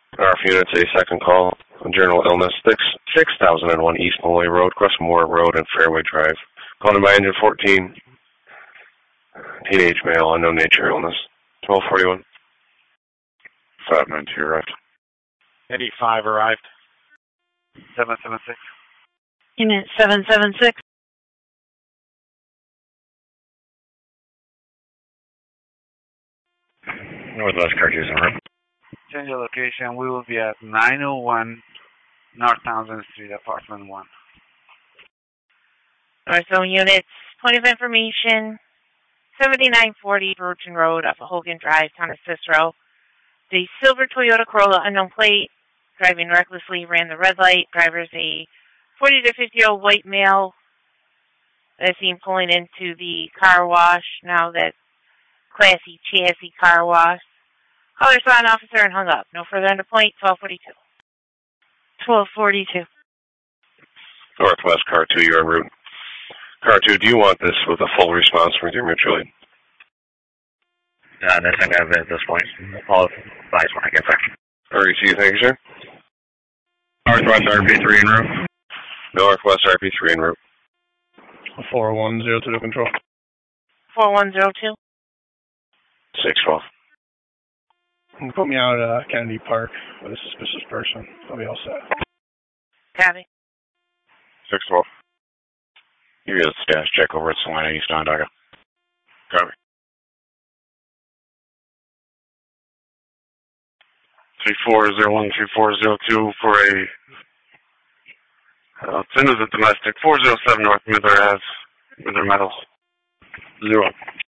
RF units, a second call. General illness, 6001 East Malloy Road, Crestmore Road, and Fairway Drive. Calling by engine 14. Teenage male, unknown nature illness. 1241. 592 arrived. 85 arrived. 776. Unit 776. Northwest car 2 en route. Change your location. We will be at 901 North Townsend Street, apartment 1. North Zone units, point of information, 7940 Virgin Road off of Hogan Drive, Town of Cicero. The silver Toyota Corolla, unknown plate, driving recklessly, ran the red light. Driver's a 40 to 50-year-old white male that is seen pulling into the car wash. Now that classy chassis car wash. Caller saw an officer and hung up. No further on the point, 1242. 1242. Northwest car 2, you're en route. Car 2, do you want this with a full response from your mutual aid? That's not going to have it at this point. I'll advise when I get back. REC, thank you, sir. Northwest RP3 en route. Northwest RP3 en route. 4102 to control. 4102. 612. Put me out at Kennedy Park with a suspicious person. I'll be all set. Copy. 612. You get a status check over at Salina East Onondaga. Copy. 3401-3402 for a Tin is a domestic 407 North Mither Ave, Mither Metal 0.